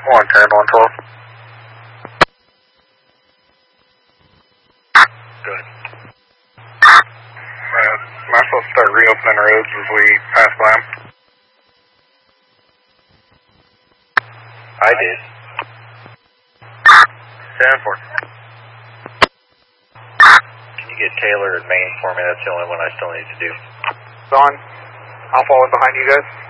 110, 112. Good. Am I supposed to start reopening roads as we pass by them? I did. 7-4. Can you get Taylor and Maine for me? That's the only one I still need to do. It's on. I'll follow behind you guys.